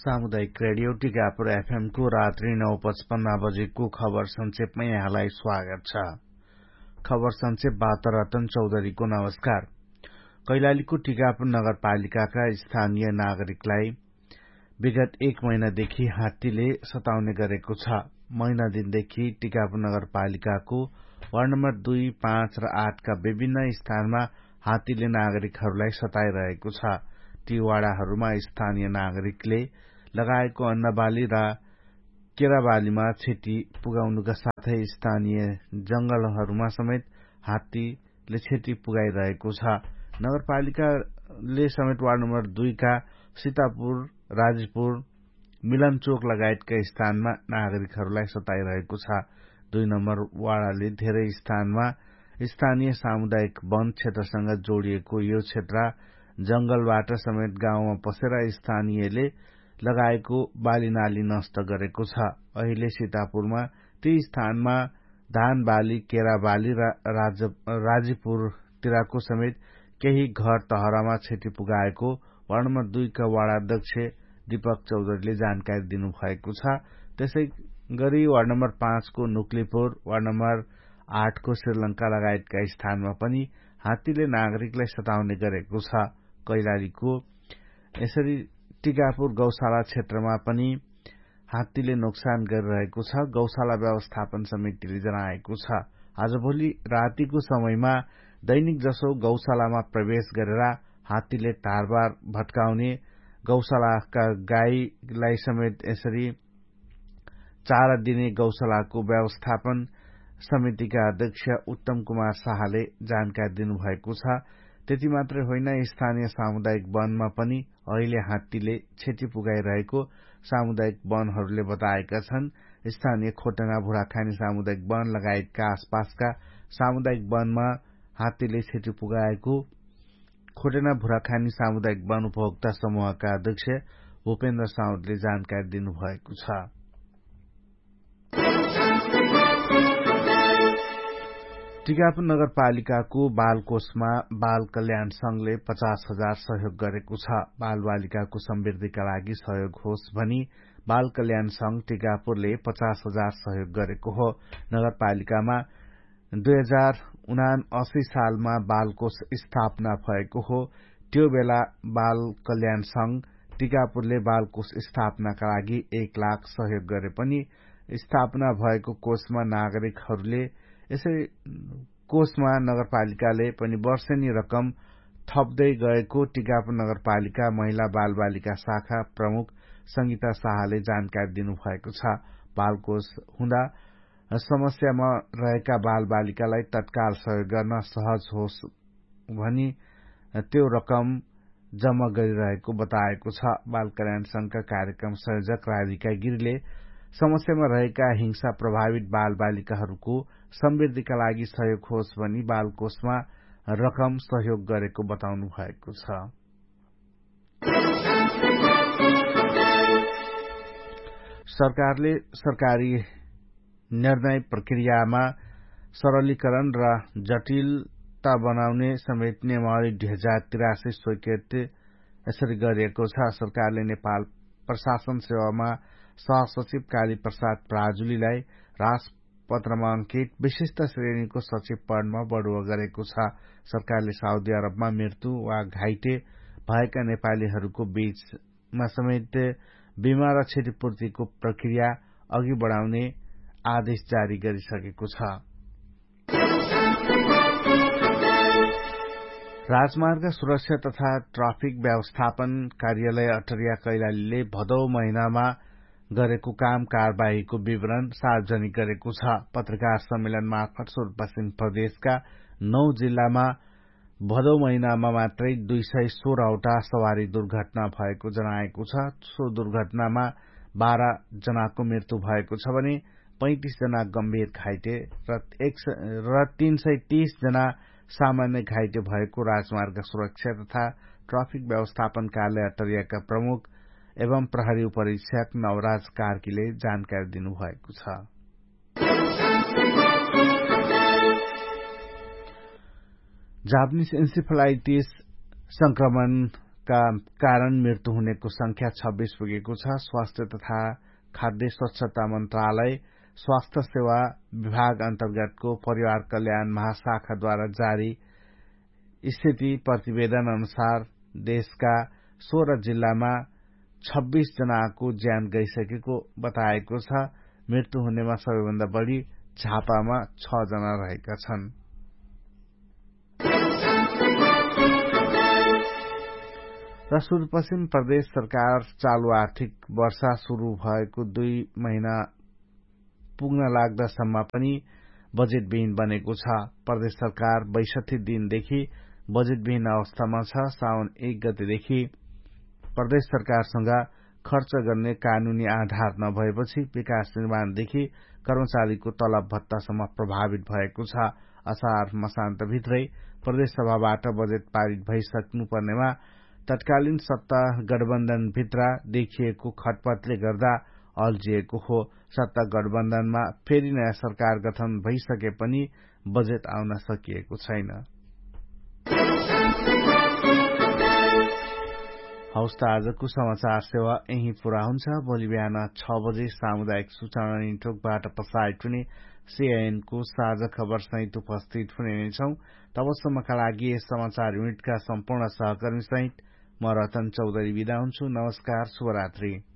सामुदायिक radio Tikapur FM को रात्रि 9:55 बजेको खबर संक्षेपमा यहाँलाई स्वागत छ। खबर संक्षेपबाट रतन चौधरीको नमस्कार। कैलालीको टिकापुर नगरपालिकाका स्थानीय नागरिकलाई विगत 1 महिनादेखि हात्तीले सताउने गरेको छ। महिना दिनदेखि टिकापुर नगरपालिकाको वार्ड नम्बर 2, 5 र 8 का विभिन्न स्थानमा हात्तीले नागरिकहरूलाई सताइरहेको छ। ती वाडाहरूमा स्थानीय नागरिकले लगाएको अन्नबाली र केराबालीमा क्षति पुगाउनुका साथै स्थानीय जंगलहरूमा समेत हात्तीले क्षति पुगाइरहेको छ। नगरपालिकाले समेत वार्ड नम्बर 2 का सीतापुर, राजीपुर, मिलनचोक लगायतका स्थानमा नागरिकहरूलाई सताइरहेको छ। 2 नम्बर वाडाले धेरै स्थानमा स्थानीय सामुदायिक वन क्षेत्रसँग जोडिएको यो क्षेत्र जंगलबाट समेत गाउँमा पसेर स्थानीयले लगाएको बालीनाली नष्ट गरेको छ। अहिले सीतापुरमा ती स्थानमा धान बाली, केरा बाली र राजीपुरतिरको समेत केही घर तहरामा क्षति पुगाएको वार्ड नम्बर 2 का वार्डाध्यक्ष दीपक चौधरीले जानकारी दिनुभएको छ। त्यसै गरी वार्ड नम्बर 5 को नुक्लीपुर, वार्ड नम्बर 8 को श्रीलंका लगायतका स्थानमा पनि हात्तीले नागरिकलाई सताउने गरेको छ। कैलालीको यसरी टिकापुर गौशाला क्षेत्रमा पनि हात्तीले नोक्सान गरिरहेको छ। गौशाला व्यवस्थापन समितिले जनाएको छ, आजभोलि रातिको समयमा दैनिक जसो गौशालामा प्रवेश गरेर हात्तीले तारबार भट्काउने, गौशालाका गाईलाई समेत यसरी चारा दिने गौशालाको व्यवस्थापन समितिका अध्यक्ष उत्तम कुमार शाहले जानकारी दिनुभएको छ। त्यति मात्रै होइन, स्थानीय सामुदायिक वनमा पनि अहिले हात्तीले क्षति पुगाइरहेको सामुदायिक वनहरूले बताएका छन्। स्थानीय खोटना, भुराखानी सामुदायिक वन लगायतका आसपासका सामुदायिक वनमा हात्तीले क्षति पुगाएको खोटना भुराखानी सामुदायिक वन उपभोक्ता समूहका अध्यक्ष भूपेन्द्र साउदले जानकारी दिनुभएको छ। टिकापुर नगरपालिकाको बालकोषमा बाल कल्याण संघले 50,000 सहयोग गरेको छ। बाल बालिकाको समृद्धिका लागि सहयोग होस् भनी बाल कल्याण संघ टिकापुरले 50,000 सहयोग गरेको हो। नगरपालिकामा 2079 सालमा बालकोष स्थापना भएको हो। त्यो बेला बाल कल्याण संघ टिकापुरले बालकोष स्थापनाका लागि 1 लाख सहयोग गरे पनि स्थापना भएको कोषमा नागरिकहरूले यसै कोषमा नगरपालिकाले पनि वर्षेनी रकम थप्दै गएको टिकापुर नगरपालिका महिला बाल बालिका शाखा प्रमुख संगीता शाहले जानकारी दिनुभएको छ। बालकोष हुँदा समस्यामा रहेका बाल बालिकालाई तत्काल सहयोग गर्न सहज होस् भनी त्यो रकम जम्मा गरिरहेको बताएको छ। बाल कल्याण संघका कार्यक्रम संयोजक राधिका गिरीले समस्यामा रहेका हिंसा प्रभावित बाल बालिकाहरूको समृद्धिका लागि सहयोग होस् भनी बालकोषमा रकम सहयोग गरेको बताउनु भएको छ। सरकारले सरकारी निर्णय प्रक्रियामा सरलीकरण र जटिलता बनाउने समेत नियमावली 2083 स्वीकृत यसरी गरिएको छ। सरकारले नेपाल प्रशासन सेवामा सहसचिव काली प्रसाद पराजुलीलाई राजपत्रमा अंकित विशिष्ट श्रेणीको सचिव पदमा बढुवा गरेको छ। सरकारले साउदी अरबमा मृत्यु वा घाइते भएका नेपालीहरूको बीचमा समेत बीमा र क्षतिपूर्तिको प्रक्रिया अघि बढाउने आदेश जारी गरिसकेको छ। राजमार्ग सुरक्षा तथा ट्राफिक व्यवस्थापन कार्यालय अटरिया कैलालीले भदौ महिनामा गरेको काम कारबाहीको विवरण सार्वजनिक गरेको छ। पत्रकार सम्मेलन मार्फत सुदूरपश्चिम प्रदेशका 9 जिल्लामा भदौ महिनामा मात्रै 216वटा सवारी दुर्घटना भएको जनाएको छ। सो दुर्घटनामा 12 जनाको मृत्यु भएको छ भने 35 जना गम्भीर घाइते र 330 जना सामान्य घाइते भएको राजमार्ग सुरक्षा तथा ट्राफिक व्यवस्थापन कार्यालय अटरियाका प्रमुख एवं प्रहरी उपरीक्षक नवराज कार्कीले जानकारी दिनुभएको छ। जापानीज एन्सेफेलाइटिस संक्रमणका कोरोनाका कारण मृत्यु हुनेको संख्या 26 पुगेको छ। स्वास्थ्य तथा खाद्य स्वच्छता मन्त्रालय स्वास्थ्य सेवा विभाग अन्तर्गतको परिवार कल्याण महाशाखाद्वारा जारी स्थिति प्रतिवेदन अनुसार देशका 16 जिल्लामा 26 जनाको ज्यान गइसकेको बताएको छ। मृत्यु हुनेमा सबैभन्दा बढ़ी झापामा 6 जना रहेका छन्। र सुदूरपश्चिम प्रदेश सरकार चालू आर्थिक वर्ष शुरू भएको 2 महिना पुग्न लाग्दासम्म पनि बजेटविहीन बनेको छ। प्रदेश सरकार 62 दिनदेखि बजेटविहीन अवस्थामा छ। साउन 1 गतेदेखि प्रदेश सरकारसँग खर्च गर्ने कानूनी आधार नभएपछि विकास निर्माणदेखि कर्मचारीको तलब भत्तासम्म प्रभावित भएको छ। असार मसान्तभित्रै प्रदेश सभाबाट बजेट पारित भइसक्नुपर्नेमा तत्कालीन सत्ता गठबन्धनभित्र देखिएको खटपटले गर्दा अल्झिएको हो। सत्ता गठबन्धनमा फेरि नयाँ सरकार गठन भइसके पनि बजेट आउन सकिएको छैन। हौस् त आजको समाचार सेवा यही पूरा हुन्छ। भोलि बिहान 6 बजे सामुदायिक सूचना नेटवर्कबाट प्रसारित हुने सीआईएन को साझा खबर सहित उपस्थित हुने नै छौं। तबसम्मका लागि यस समाचार युनिटका सम्पूर्ण सहकर्मी सहित म रतन चौधरी बिदा हुन्छु। नमस्कार, शुभरात्रि।